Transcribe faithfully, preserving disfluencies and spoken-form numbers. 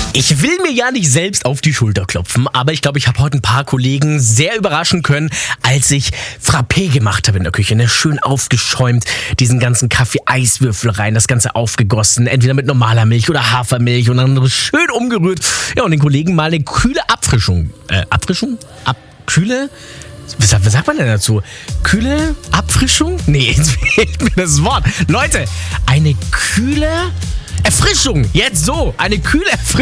Ich will mir ja nicht selbst auf die Schulter klopfen, aber ich glaube, ich habe heute ein paar Kollegen sehr überraschen können, als ich Frappé gemacht habe in der Küche. Ne? Schön aufgeschäumt, diesen ganzen Kaffee-Eiswürfel rein, das Ganze aufgegossen, entweder mit normaler Milch oder Hafermilch und dann schön umgerührt. Ja, und den Kollegen mal eine kühle Abfrischung. Äh, Abfrischung? Ab, kühle? Was, was sagt man denn dazu? Kühle Abfrischung? Nee, jetzt fehlt mir das Wort. Leute, eine kühle Erfrischung. Jetzt so. Eine kühle Erfrischung.